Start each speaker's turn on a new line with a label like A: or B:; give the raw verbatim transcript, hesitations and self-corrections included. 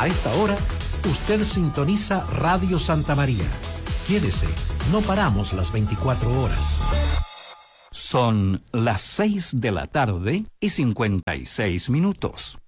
A: A esta hora, usted sintoniza Radio Santa María. Quédese, no paramos las veinticuatro horas. Son las seis de la tarde y cincuenta y seis minutos.